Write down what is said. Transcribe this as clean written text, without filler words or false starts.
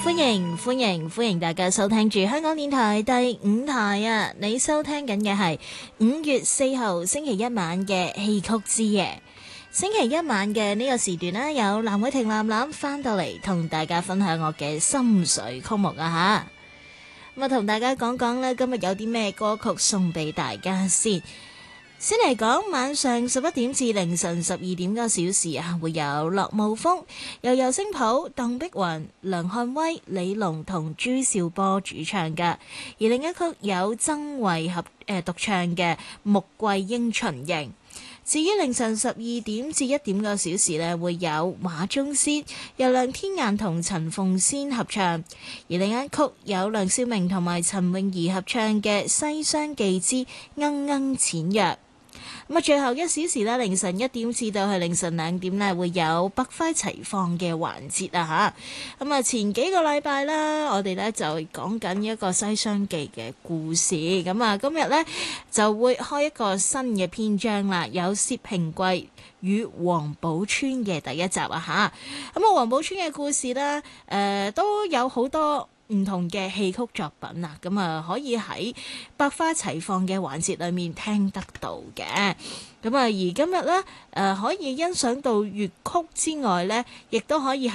歡迎大家收聽住香港電台第5台啊！你收聽緊嘅係5月4號星期一晚嘅戲曲之夜。星期一晚嘅呢個時段呢，有藍偉婷藍藍翻到嚟同大家分享我嘅心水曲目啊吓。咁啊，同大家講講呢，今日有啲咩歌曲送俾大家先。先嚟講，晚上11點至凌晨12點個小時啊，會有樂無風，由尤聲普、鄧碧雲、梁漢威、李龍同朱兆波主唱嘅；而另一曲有曾慧合獨唱嘅《穆桂英巡營》。至於凌晨12點至1點個小時呢，會有畫中仙，由梁天雁同陳鳳仙合唱；而另一曲有梁少明同埋陳詠儀合唱嘅《西廂記之鶯鶯淺約》。咁啊，最後1小時咧，凌晨1點至到去凌晨2點咧，會有百花齊放嘅環節啊吓。咁啊，前幾個禮拜啦，我哋咧就講緊一個西廂記嘅故事。咁啊，今日咧就會開一個新嘅篇章啦，有薛平貴與王寶釧嘅第1集啊吓。咁啊，王寶釧嘅故事咧，都有好多唔同嘅戲曲作品啊，咁啊可以喺百花齊放嘅環節裏面聽得到嘅。咁啊，而今日咧，可以欣賞到粵曲之外咧，亦都可以